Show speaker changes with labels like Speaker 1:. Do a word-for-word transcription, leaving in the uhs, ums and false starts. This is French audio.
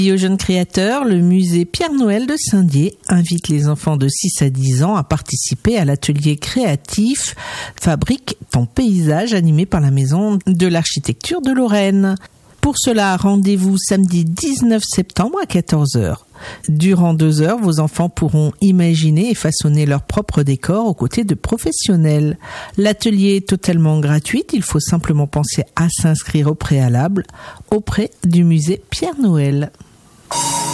Speaker 1: Et aux jeunes créateurs, le musée Pierre-Noël de Saint-Dié invite les enfants de six à dix ans à participer à l'atelier créatif Fabrique ton paysage animé par la Maison de l'Architecture de Lorraine. Pour cela, rendez-vous samedi dix-neuf septembre à quatorze heures. Durant deux heures, vos enfants pourront imaginer et façonner leur propre décor aux côtés de professionnels. L'atelier est totalement gratuit, il faut simplement penser à s'inscrire au préalable auprès du musée Pierre-Noël.